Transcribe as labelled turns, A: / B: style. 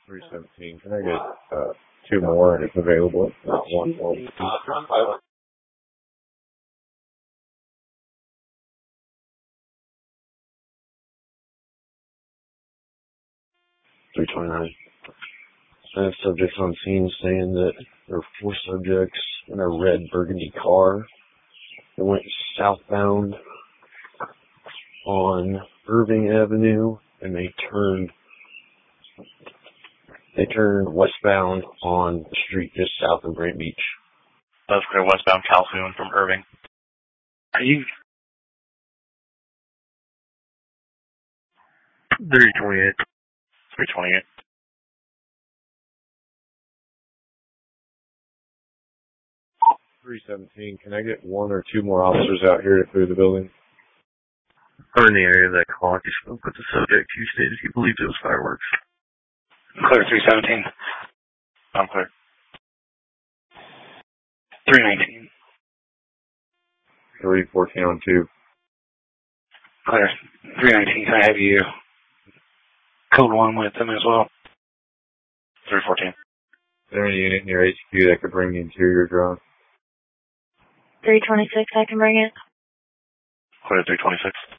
A: 317. Can I get two more and it's available? One more. 329. I have subjects on scene saying that there are 4 subjects in a red burgundy car that went southbound on Irving Avenue, and they turned westbound on the street just south of Grant Beach.
B: That's clear, westbound Calhoun from Irving. Are you
A: 328.
B: 328.
A: Can I get one or two more officers out here to clear the building?
C: I'm in the area of that clock. You spoke with the subject. You stated he believed it was fireworks.
B: Clear, 317. I'm clear. 319.
A: 314 on 2.
B: Clear. 319, can I have you code 1 with them as well? 314.
A: Is there any unit near HQ that could bring the interior drone?
D: 326, I can bring it.
B: Clear, 326.